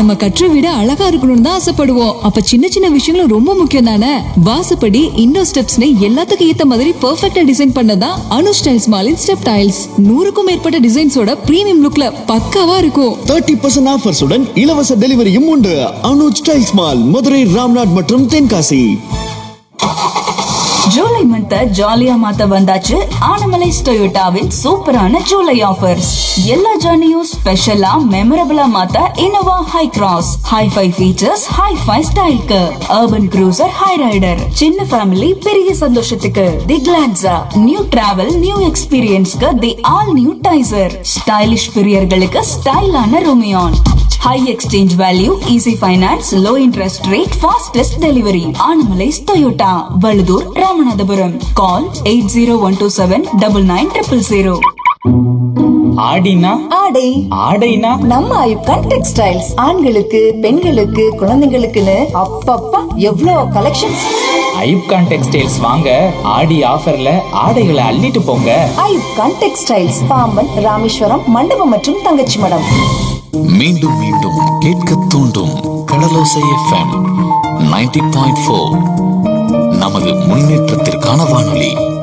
நம்ம கற்ற வீடு அழகா இருக்கணும்னு தான் ஆசைப்படுவோம். அப்ப சின்ன சின்ன விஷயங்களும் ரொம்ப முக்கியம் தானே. வாசப்படி, இண்டோர் ஸ்டெப்ஸ்னு எல்லாத்துக்கும் ஏத்த மாதிரி பெர்ஃபெக்ட்டா டிசைன் பண்ணதான் அனுஜ் டைல்ஸ் மாலின் ஸ்டெப் டைல்ஸ். 100க்கும் மேற்பட்ட டிசைன்ஸோட பிரீமியம் லுக்ல பக்காவா இருக்கும். 30% ஆஃபர்ஸுடன் இலவச டெலிவரியும் உண்டு. அனுஜ் டைல்ஸ் மால், மதுரை, ராம்நாட் மற்றும் தென்காசி. ஜூலை மந்த் ஜாலியா மாத்த வந்தாச்சு ஆனமலைஸ் டொயோட்டாவின் சூப்பரான ஜூலை ஆஃபர்ஸ். எல்லா ஜர்னியும் ஸ்பெஷலா மெமரபிளா மாத்த Innova high cross high-five features, high-five ஸ்டைலுக்கு, அர்பன் க்ரூசர், ஹை ரைடர், சின்ன ஃபேமிலி பெரிய சந்தோஷத்துக்கு தி கிளான்சா, நியூ டிராவல் நியூ எக்ஸ்பீரியன்ஸ்க்கு தி all new Taisor, stylish பிரியர்களுக்கு ஸ்டைலான ரோமியான். High exchange value, easy finance, low interest rate, fastest delivery. Anamallais Toyota, Valuthur, Ramanathapuram. கால் 8012799000. ஆடினா ஆடை ஆடைனா நம்ம ஐப்கான் டெக்ஸ்டைல்ஸ். ஆண்களுக்கு, பெண்களுக்கு, குழந்தைங்களுக்குன்னு அப்பப்பா எவ்வளோ கலெக்ஷன்ஸ். ஐப்கான் டெக்ஸ்டைல்ஸ் வாங்க, ஆடி ஆஃபர்ல ஆடைகளை அள்ளிட்டு போங்க. ஐப்கான் டெக்ஸ்டைல்ஸ், பாம்பன், ராமேஸ்வரம், மண்டபம் மற்றும் தங்கச்சி மடம். மீண்டும் மீண்டும் கேட்க தூண்டும் கடலோசை FM 90.4 நமது முன்னேற்றத்திற்கான வானொலி.